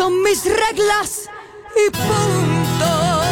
son mis reglas y punto.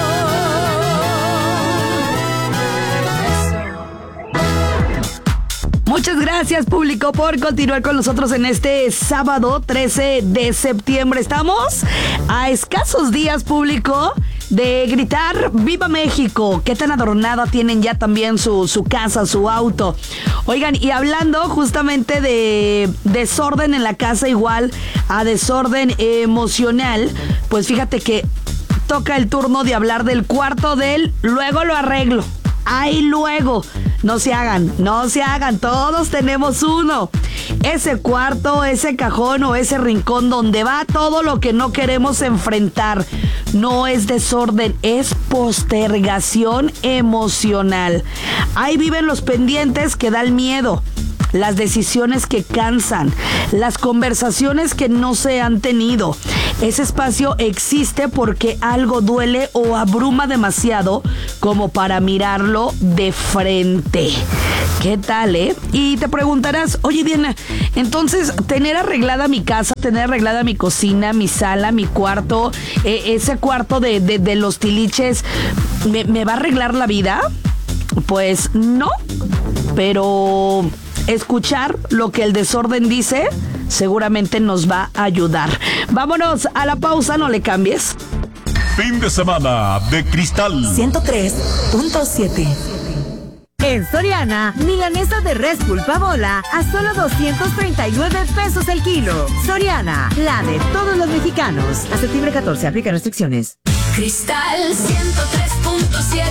Muchas gracias, público, por continuar con nosotros en este sábado 13 de septiembre. Estamos a escasos días, público, de gritar ¡Viva México! ¿Qué tan adornada tienen ya también su casa, su auto? Oigan, y hablando justamente de desorden en la casa, igual a desorden emocional, pues fíjate que toca el turno de hablar del cuarto del luego lo arreglo. Ahí luego, no se hagan, todos tenemos uno. Ese cuarto, ese cajón o ese rincón donde va todo lo que no queremos enfrentar. No es desorden, es postergación emocional. Ahí viven los pendientes que da el miedo, las decisiones que cansan, las conversaciones que no se han tenido. Ese espacio existe porque algo duele o abruma demasiado como para mirarlo de frente. ¿Qué tal, Y te preguntarás, oye, Diana, entonces, tener arreglada mi casa, tener arreglada mi cocina, mi sala, mi cuarto, ese cuarto de los tiliches, ¿me va a arreglar la vida? Pues no, pero escuchar lo que el desorden dice seguramente nos va a ayudar. Vámonos a la pausa, no le cambies. Fin de semana de Cristal 103.7. En Soriana, milanesa de res pulpa bola a solo 239 pesos el kilo. Soriana, la de todos los mexicanos. A septiembre 14, aplica restricciones. Cristal 103.7.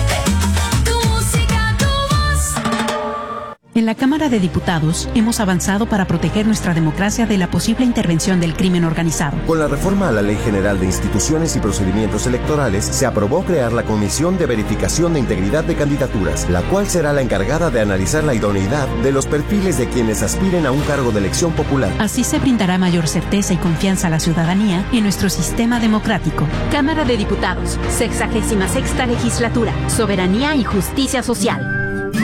En la Cámara de Diputados hemos avanzado para proteger nuestra democracia de la posible intervención del crimen organizado. Con la reforma a la Ley General de Instituciones y Procedimientos Electorales, se aprobó crear la Comisión de Verificación de Integridad de Candidaturas, la cual será la encargada de analizar la idoneidad de los perfiles de quienes aspiren a un cargo de elección popular. Así se brindará mayor certeza y confianza a la ciudadanía en nuestro sistema democrático. Cámara de Diputados, 66ª Legislatura, Soberanía y Justicia Social.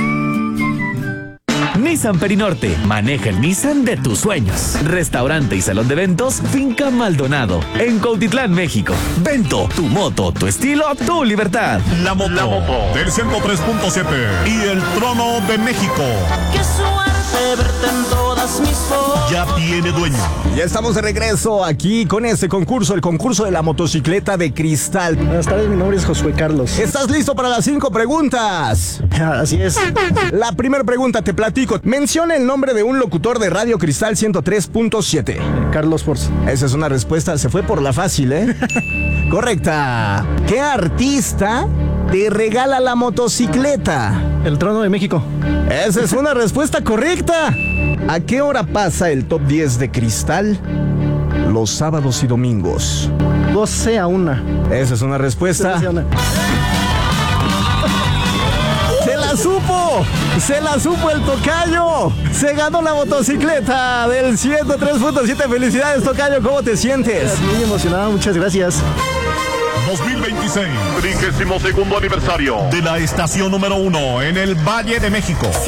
Nissan Perinorte, maneja el Nissan de tus sueños. Restaurante y salón de eventos, Finca Maldonado, en Cuautitlán, México. Vento, tu moto, tu estilo, tu libertad. La moto del 103.7 y el trono de México. Qué suerte verte en todas mis fotos. Ya tiene dueño. Ya estamos de regreso aquí con este concurso, el concurso de la motocicleta de cristal. Buenas tardes, mi nombre es Josué Carlos. ¿Estás listo para las 5 preguntas? Así es. La primera pregunta, te platico. Menciona el nombre de un locutor de Radio Cristal 103.7. Carlos Force. Esa es una respuesta, se fue por la fácil, Correcta. ¿Qué artista te regala la motocicleta? El Trono de México. Esa es una respuesta correcta. ¿A qué hora pasa el top 10 de Cristal? Los sábados y domingos. 12 a 1. Esa es una respuesta. 12 a 1. ¡Se la supo el tocayo! ¡Se ganó la motocicleta del 103.7! ¡Felicidades, tocayo! ¿Cómo te sientes? Muy emocionado, muchas gracias. 2026, 32º aniversario de la estación número 1 en el Valle de México.